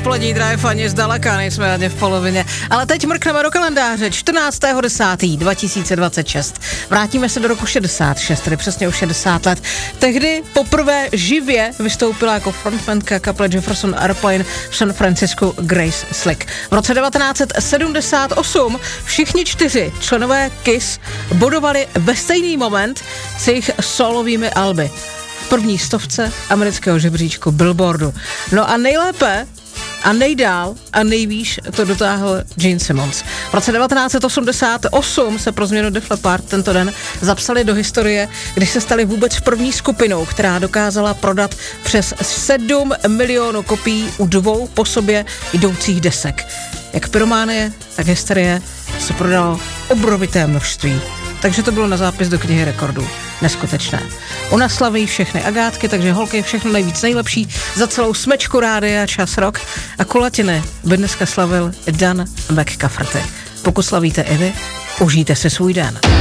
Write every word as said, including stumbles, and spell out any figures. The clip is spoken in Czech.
odpolední Drive ani zdaleka nejsme ani v polovině. Ale teď mrkneme do kalendáře. čtrnáctého desátého dva tisíce dvacet šest. Vrátíme se do roku šedesát šest, tedy přesně už šedesát let. Tehdy poprvé živě vystoupila jako frontmanka kaple Jefferson Airplane v San Francisku Grace Slick. V roce devatenáct set sedmdesát osm všichni čtyři členové Kiss bodovali ve stejný moment s jejich solovými alby. V první stovce amerického žebříčku Billboardu. No a nejlépe a nejdál a nejvýš to dotáhl Gene Simmons. V roce devatenáct set osmdesát osm se pro změnu Def Leppard tento den zapsali do historie, když se stali vůbec první skupinou, která dokázala prodat přes sedm milionů kopií u dvou po sobě jdoucích desek. Jak pyrománie, tak hysterie se prodalo obrovité množství. Takže to bylo na zápis do knihy rekordů. Neskutečné. U nás slaví všechny agátky, takže holky všechno nejvíc nejlepší za celou smečku rádia Čas Rock a kulatiny by dneska slavil Dan McCafferty. Pokud slavíte i vy, užijte si svůj den.